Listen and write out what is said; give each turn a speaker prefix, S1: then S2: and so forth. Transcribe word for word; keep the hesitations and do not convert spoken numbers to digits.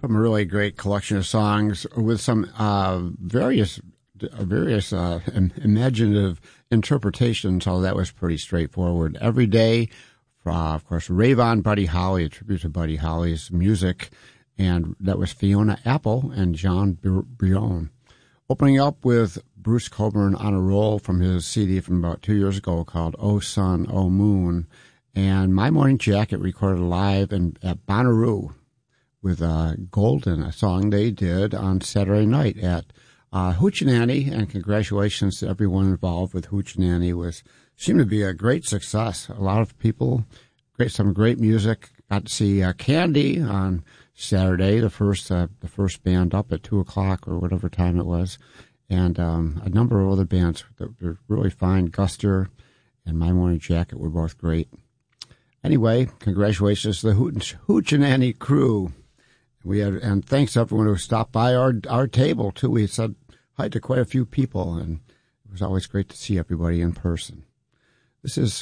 S1: Some really great collection of songs with some uh, various various uh, imaginative interpretations, so that was pretty straightforward. Every Day, uh, of course, Rave On Buddy Holly, a tribute to Buddy Holly's music, and that was Fiona Apple and John Brion. Opening up with Bruce Cockburn on a Roll from his C D from about two years ago called Oh Sun, Oh Moon, and My Morning Jacket recorded live in, at Bonnaroo with uh, Golden, a song they did on Saturday night at uh, Hoochie-Nanny, and congratulations to everyone involved with Hoochie-Nanny. It was seemed to be a great success. A lot of people, great, some great music. Got to see uh, Candy on Saturday, the first uh, the first band up at two o'clock or whatever time it was, and um, a number of other bands that were really fine. Guster and My Morning Jacket were both great. Anyway, congratulations to the Hooch- Hoochie-Nanny crew. We had, and thanks to everyone who stopped by our our table too. We said hi to quite a few people, and it was always great to see everybody in person. This is